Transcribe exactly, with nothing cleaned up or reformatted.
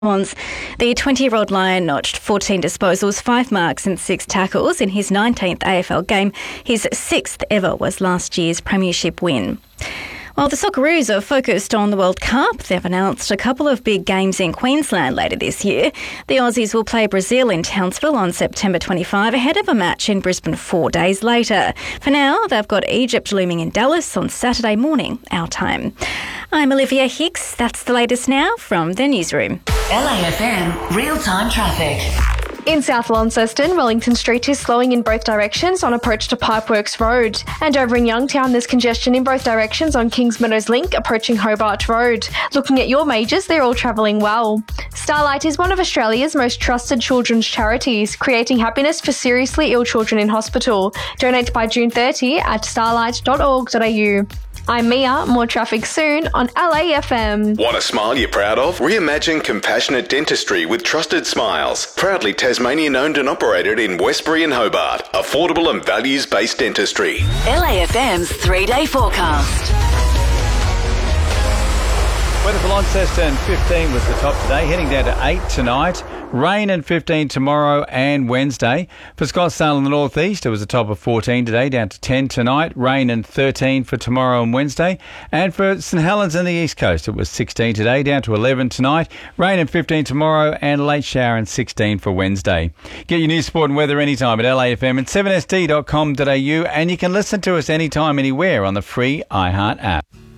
The twenty-year-old Lion notched fourteen disposals, five marks and six tackles in his nineteenth A F L game. His sixth ever was last year's premiership win. While the Socceroos are focused on the World Cup, they've announced a couple of big games in Queensland later this year. The Aussies will play Brazil in Townsville on September twenty-fifth ahead of a match in Brisbane four days later. For now, they've got Egypt looming in Dallas on Saturday morning, our time. I'm Olivia Hicks. That's the latest now from the newsroom. L A F M real-time traffic. In South Launceston, Wellington Street is slowing in both directions on approach to Pipeworks Road. And over in Youngtown, there's congestion in both directions on Kings Meadows Link approaching Hobart Road. Looking at your majors, they're all travelling well. Starlight is one of Australia's most trusted children's charities, creating happiness for seriously ill children in hospital. Donate by June thirtieth at starlight dot org dot a u. I'm Mia. More traffic soon on L A F M. Want a smile you're proud of? Reimagine compassionate dentistry with Trusted Smiles. Proudly Tasmanian owned and operated in Westbury and Hobart. Affordable and values-based dentistry. L A F M's three-day forecast. Weather for Launceston, fifteen was the top today, heading down to eight tonight. Rain and fifteen tomorrow and Wednesday. For Scottsdale in the northeast, it was a top of fourteen today, down to ten tonight. Rain and thirteen for tomorrow and Wednesday. And for St Helens in the east coast, it was sixteen today, down to eleven tonight. Rain and fifteen tomorrow and late shower and sixteen for Wednesday. Get your news, sport and weather anytime at L A F M and seven s d dot com dot a u, and you can listen to us anytime, anywhere on the free iHeart app.